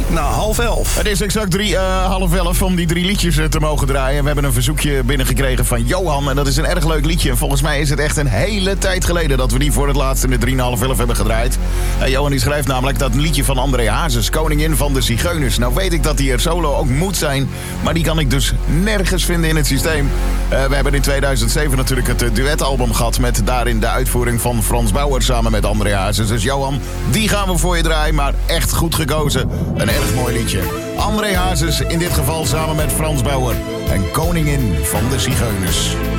na 10:30. Het is exact 11:30 om die 3 liedjes te mogen draaien. We hebben een verzoekje binnengekregen van Johan. En dat is een erg leuk liedje. En volgens mij is het echt een hele tijd geleden dat we die voor het laatst in de 3,5 hebben gedraaid. Johan die schrijft namelijk dat een liedje van André Hazes, Koningin van de Zigeuners. Nou weet ik dat die er solo ook moet zijn. Maar die kan ik dus nergens vinden in het systeem. We hebben in 2007 natuurlijk het duetalbum gehad met daarin de uitvoering van Frans Bauer samen met André Hazes. Dus Johan, die gaan we voor je draaien, maar echt goed gekozen. Een erg mooi liedje. André Hazes in dit geval samen met Frans Bauer en Koningin van de Zigeuners.